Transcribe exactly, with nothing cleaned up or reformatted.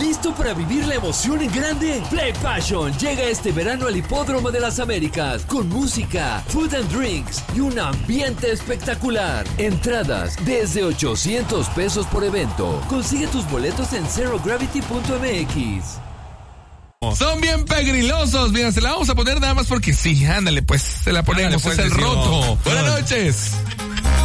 ¿Listo para vivir la emoción en grande? Play Passion llega este verano al Hipódromo de las Américas con música, food and drinks y un ambiente espectacular. Entradas desde ochocientos pesos por evento. Consigue tus boletos en zero gravity punto m x. Son bien pegrilosos. Mira, se la vamos a poner nada más porque sí. Ándale, pues, se la ponemos. Ándale, pues, es el decimos. roto. Buenas noches.